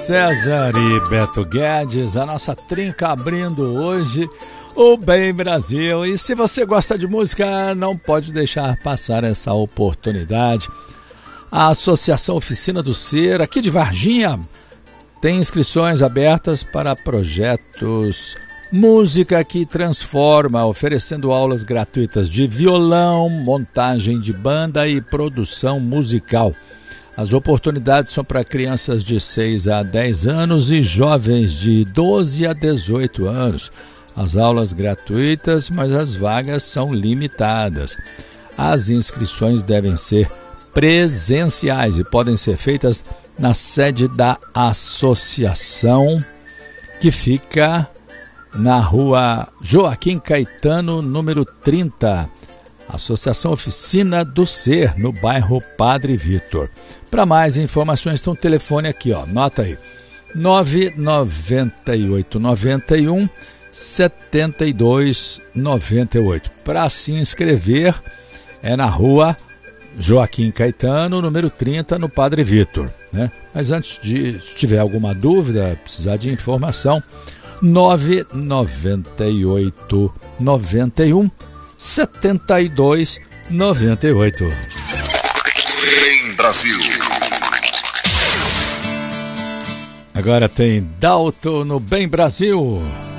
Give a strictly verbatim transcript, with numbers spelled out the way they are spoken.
César e Beto Guedes, a nossa trinca abrindo hoje o Bem Brasil. E se você gosta de música, não pode deixar passar essa oportunidade. A Associação Oficina do Ser, aqui de Varginha, tem inscrições abertas para projetos Música que Transforma, oferecendo aulas gratuitas de violão, montagem de banda e produção musical. As oportunidades são para crianças de seis a dez anos e jovens de doze a dezoito anos. As aulas gratuitas, mas as vagas são limitadas. As inscrições devem ser presenciais e podem ser feitas na sede da associação, que fica na rua Joaquim Caetano, número trinta. Associação Oficina do Ser, no bairro Padre Vitor. Para mais informações, tem um telefone aqui, ó, nota aí, nove nove oito nove um sete dois nove oito. Para se inscrever, é na rua Joaquim Caetano, número trinta, no Padre Vitor, né? Mas antes de, se tiver alguma dúvida, precisar de informação, nove nove oito nove um sete dois nove oito. Bem Brasil. Agora tem Dalto no Bem Brasil.